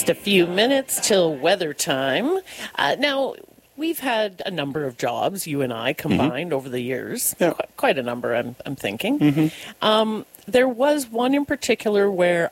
Just a few minutes till weather time. Now, we've had a number of jobs, you and I combined, over the years. Yeah. Quite a number, I'm thinking. There was one in particular where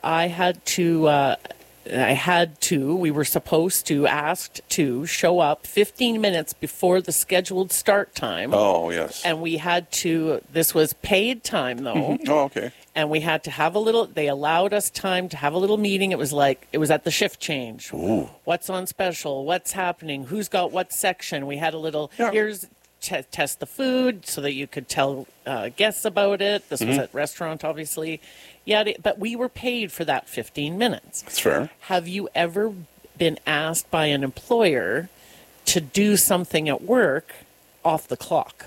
we were supposed to, asked to show up 15 minutes before the scheduled start time. Oh, yes. And we had to, this was paid time though. Oh, okay. And we had to have they allowed us time to have a little meeting. It was at the shift change. Ooh. What's on special? What's happening? Who's got what section? We had a little, here's, test the food so that you could tell guests about it. This was at restaurant, obviously. Yeah, but we were paid for that 15 minutes. That's fair. Have you ever been asked by an employer to do something at work off the clock?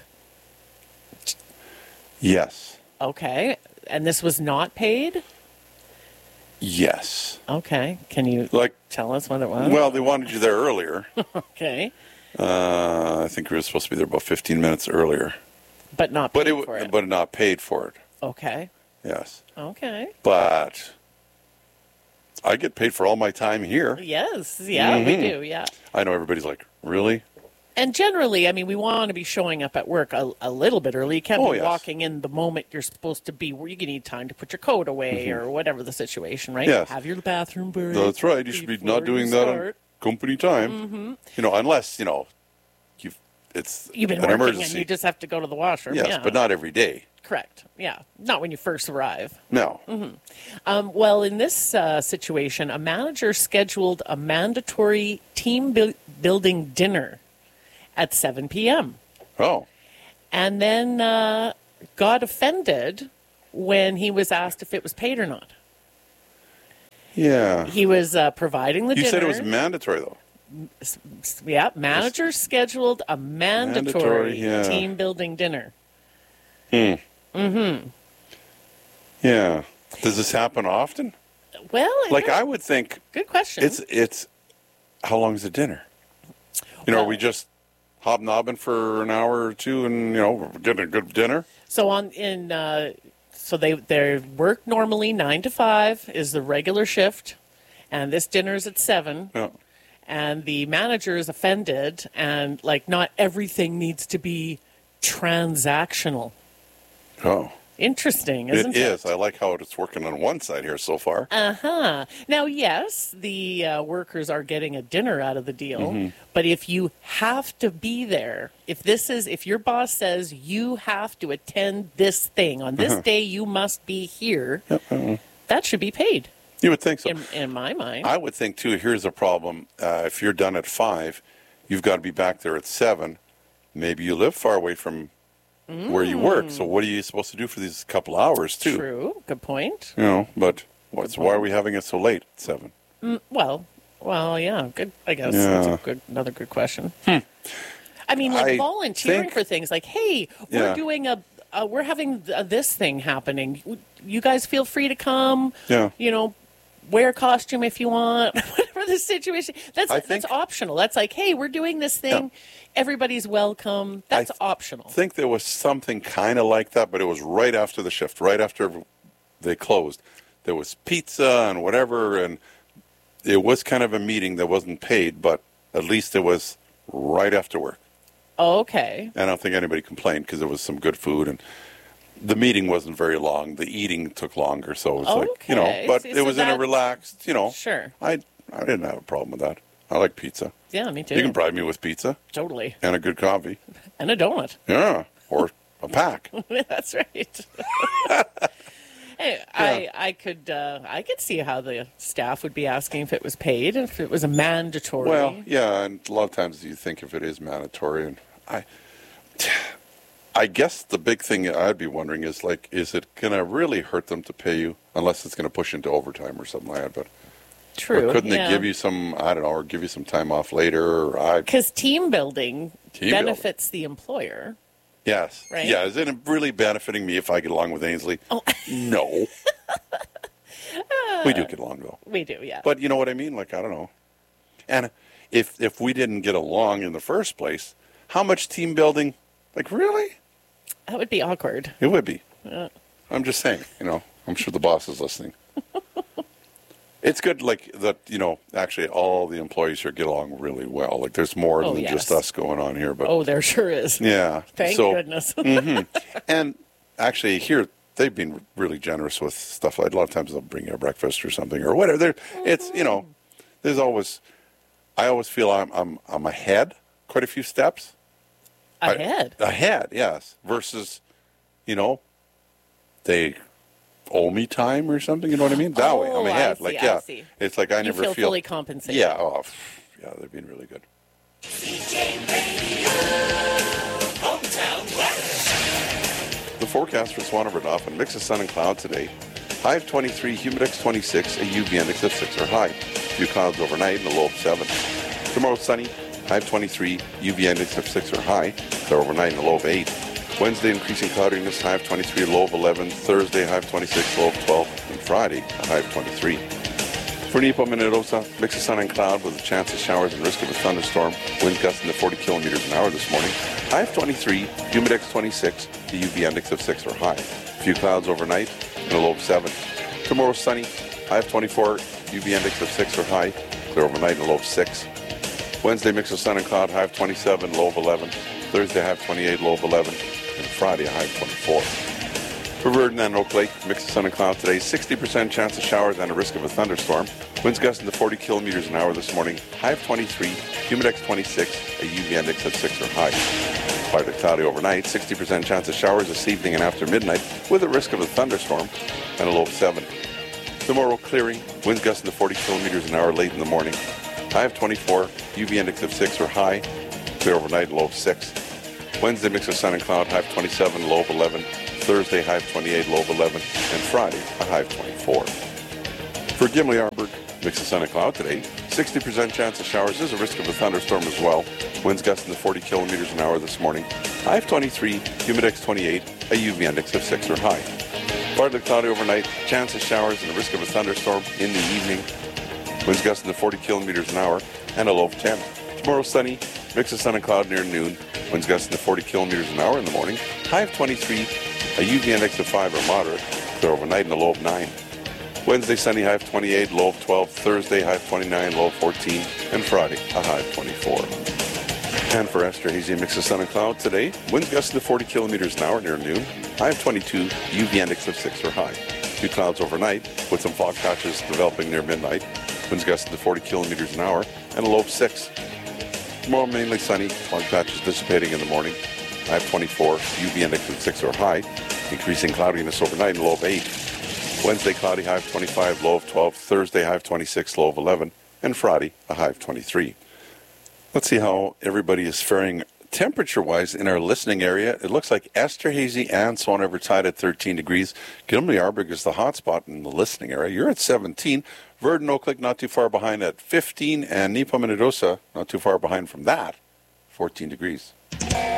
Yes. Okay. And this was not paid? Yes. Okay. Can you tell us what it was? Well, they wanted you there earlier. Okay. I think we were supposed to be there about 15 minutes earlier. But not paid for it. But not paid for it. Okay. Yes. Okay. But I get paid for all my time here. Yes. Yeah, we do. Yeah. I know everybody's like, really? And generally, I mean, we want to be showing up at work a little bit early. You can't be walking in the moment you're supposed to be, where you need time to put your coat away or whatever the situation, right? Yes. Have your bathroom break. That's right. You should be not doing that on company time. Unless, you've been an working emergency. and you just have to go to the washroom. Yes, yeah. but not every day. Correct. Yeah. Not when you first arrive. No. Well, in this situation, a manager scheduled a mandatory team building dinner at 7 p.m. Oh. And then got offended when he was asked if it was paid or not. Yeah. He was providing the dinner. You said it was mandatory, though. Yeah, manager scheduled a mandatory team building dinner. Yeah. Does this happen often? Well, I would think. Good question. It's how long is the dinner? Are we just hobnobbing for an hour or two and we're getting a good dinner? So they work normally 9 to 5 is the regular shift, and this dinner's at 7. Yeah. And the manager is offended, and not everything needs to be transactional. Oh. Interesting, isn't it? It is. I like how it's working on one side here so far. Uh-huh. Now, yes, the workers are getting a dinner out of the deal, but if you have to be there, if your boss says you have to attend this thing, on this day you must be here, that should be paid. You would think so. In my mind. I would think, too, here's a problem. If you're done at 5, you've got to be back there at 7. Maybe you live far away from where you work. So what are you supposed to do for these couple hours, too? True. Good point. But why are we having it so late at 7? Well, yeah. Good. I guess Yeah. that's another good question. I mean, volunteering for things hey, we're doing we're having this thing happening. You guys feel free to come. Yeah. Wear a costume if you want. Whatever the situation. That's optional. That's hey, we're doing this thing. Yeah. Everybody's welcome. That's optional. I think there was something kind of like that, but it was right after the shift, right after they closed. There was pizza and whatever, and it was kind of a meeting that wasn't paid, but at least it was right after work. Okay. I don't think anybody complained because there was some good food, and the meeting wasn't very long. The eating took longer, so it was but it was in a relaxed, Sure. I didn't have a problem with that. I like pizza. Yeah, me too. You can bribe me with pizza. Totally. And a good coffee. And a donut. Yeah, or a pack. That's right. Hey, yeah. I could see how the staff would be asking if it was paid, if it was a mandatory. Well, yeah, and a lot of times you think if it is mandatory, and I guess the big thing I'd be wondering is is it going to really hurt them to pay you unless it's going to push into overtime or something like that? But true. Or couldn't they give you some, I don't know, or give you some time off later? Because team building benefits the employer. Yes. Right? Yeah. Is it really benefiting me if I get along with Ainsley? Oh. No. We do get along, though. We do, yeah. But you know what I mean? I don't know. And if we didn't get along in the first place, how much team building? Really? That would be awkward. It would be. I'm just saying, I'm sure the boss is listening. It's good, like, that, actually all the employees here get along really well. Like, there's more than yes. just us going on here. But Oh, there sure is. yeah. Thank goodness. And actually here, they've been really generous with stuff. Like, a lot of times they'll bring you a breakfast or something or whatever. It's, there's always, I always feel I'm ahead quite a few steps. Ahead, yes. Versus, they owe me time or something. You know what I mean? That way, I'm ahead. I see. It's like I never feel fully compensated. Yeah. Oh, yeah. They've been really good. CJ Radio, hometown weather. The forecast for Swan River Dauphin: mix of sun and cloud today. High of 23, humidex 26, a UV index of 6 or high. Few clouds overnight and a low of 7. Tomorrow sunny. High of 23, UV index of 6 or high. Clear overnight and a low of 8. Wednesday, increasing cloudiness, high of 23, low of 11. Thursday, high of 26, low of 12. And Friday, a high of 23. For Nipo Minnedosa, mix of sun and cloud with a chance of showers and risk of a thunderstorm. Wind gusting to 40 kilometers an hour this morning. High of 23, humidex 26, the UV index of 6 or high. Few clouds overnight and a low of 7. Tomorrow, sunny, high of 24, UV index of 6 or high. Clear overnight and a low of 6. Wednesday, mix of sun and cloud, high of 27, low of 11. Thursday, high of 28, low of 11. And Friday, a high of 24. For Virden and Oak Lake, mix of sun and cloud today. 60% chance of showers and a risk of a thunderstorm. Winds gusting to 40 kilometers an hour this morning. High of 23, humidex 26, a UV index of 6 or high. Partly cloudy overnight. 60% chance of showers this evening and after midnight with a risk of a thunderstorm and a low of 7. Tomorrow, clearing. Winds gusting to 40 kilometers an hour late in the morning. High of 24, UV index of 6 or high. Clear overnight, low of 6. Wednesday, mix of sun and cloud, high of 27, low of 11. Thursday, high of 28, low of 11. And Friday, a high of 24. For Gimli Arborg, mix of sun and cloud today. 60% chance of showers. There's a risk of a thunderstorm as well. Winds gusting to 40 kilometers an hour this morning. High of 23, humidex 28, a UV index of 6 or high. Partly cloudy overnight, chance of showers and a risk of a thunderstorm in the evening. Winds gusting to 40 kilometers an hour and a low of 10. Tomorrow, sunny, mix of sun and cloud near noon. Winds gusting to 40 kilometers an hour in the morning. High of 23, a UV index of 5 or moderate. Clear overnight and a low of 9. Wednesday, sunny, high of 28, low of 12. Thursday, high of 29, low of 14. And Friday, a high of 24. And for Esterhazy, mix of sun and cloud today. Winds gusting to 40 kilometers an hour near noon. High of 22, UV index of 6 or high. Few clouds overnight with some fog patches developing near midnight. Winds gusting to 40 kilometers an hour and a low of 6. Tomorrow, mainly sunny. Fog patches dissipating in the morning. High of 24, UV index of 6 or high. Increasing cloudiness overnight and low of 8. Wednesday, cloudy, high of 25, low of 12. Thursday, high of 26, low of 11. And Friday, a high of 23. Let's see how everybody is faring temperature-wise in our listening area. It looks like Esterhazy and Swan River tied at 13 degrees. Gimli Arborg is the hot spot in the listening area. You're at 17. Virden, Oak Lake not too far behind at 15. And Nipo Minnedosa not too far behind from that, 14 degrees.